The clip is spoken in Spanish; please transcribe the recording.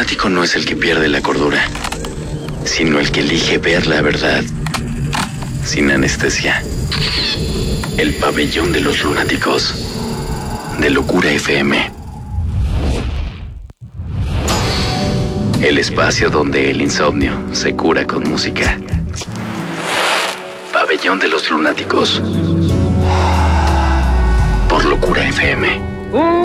lunático no es el que pierde la cordura, sino el que elige ver la verdad sin anestesia. El pabellón de los lunáticos, de Locura FM. El espacio donde el insomnio se cura con música. Pabellón de los lunáticos, por Locura FM.